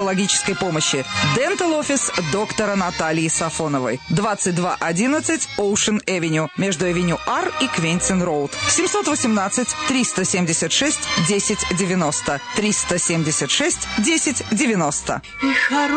стоматологической помощи. Dental Office доктора Натальи Сафоновой. 2211 Ocean Avenue, между Авеню Ар и Квентин Роуд. 718-376-1090. 376-1090.